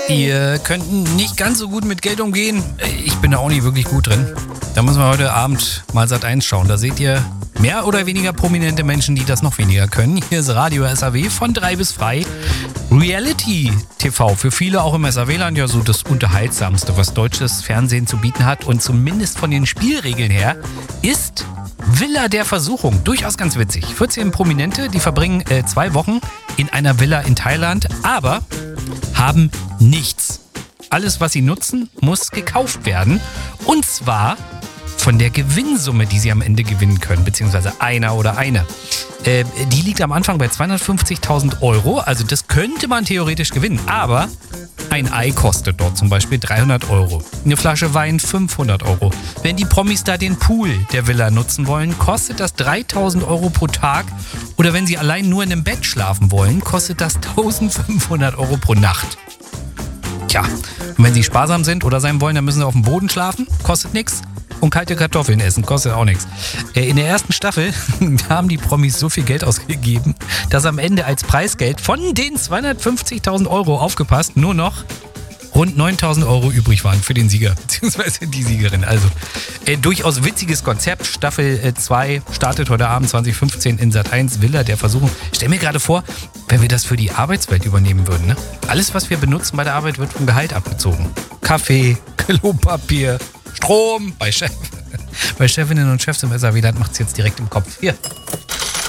Ihr könnt nicht ganz so gut mit Geld umgehen. Ich bin da auch nicht wirklich gut drin. Da müssen wir heute Abend mal Sat.1 schauen. Da seht ihr mehr oder weniger prominente Menschen, die das noch weniger können. Hier ist Radio SAW von 3 bis frei. Reality TV, für viele auch im SAW-Land ja so das Unterhaltsamste, was deutsches Fernsehen zu bieten hat. Und zumindest von den Spielregeln her ist Villa der Versuchung durchaus ganz witzig. 14 Prominente, die verbringen 2 Wochen in einer Villa in Thailand, aber haben nichts. Alles, was sie nutzen, muss gekauft werden. Und zwar von der Gewinnsumme, die sie am Ende gewinnen können, beziehungsweise einer oder eine. Die liegt am Anfang bei 250.000 Euro, also das könnte man theoretisch gewinnen, aber ein Ei kostet dort zum Beispiel 300 Euro, eine Flasche Wein 500 Euro. Wenn die Promis da den Pool der Villa nutzen wollen, kostet das 3.000 Euro pro Tag, oder wenn sie allein nur in einem Bett schlafen wollen, kostet das 1.500 Euro pro Nacht. Tja, und wenn sie sparsam sind oder sein wollen, dann müssen sie auf dem Boden schlafen, kostet nichts. Und kalte Kartoffeln essen, kostet auch nichts. In der ersten Staffel haben die Promis so viel Geld ausgegeben, dass am Ende als Preisgeld von den 250.000 Euro, aufgepasst, nur noch rund 9.000 Euro übrig waren für den Sieger, beziehungsweise die Siegerin. Also durchaus witziges Konzept. Staffel 2 startet heute Abend 2015 in Sat.1, Villa der Versuchung. Ich stell mir gerade vor, wenn wir das für die Arbeitswelt übernehmen würden. Ne? Alles, was wir benutzen bei der Arbeit, wird vom Gehalt abgezogen. Kaffee, Klopapier, Strom, bei Chefinnen und Chefs im SAW-Land macht es jetzt direkt im Kopf. Hier,